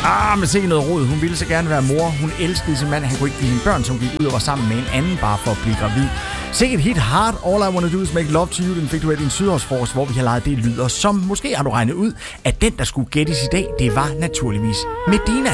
Men sikkert noget rod. Hun ville så gerne være mor. Hun elskede sin mand. Han kunne ikke give hende børn, så hun gik ud og var sammen med en anden bare for at blive gravid. Sikkert hit hard. All I Wanna Do Is Make Love To You. Den fik du af din Sydhavsfrokost, hvor vi har lejet det lyder. Som måske har du regnet ud, at den, der skulle gættes i dag, det var naturligvis Medina.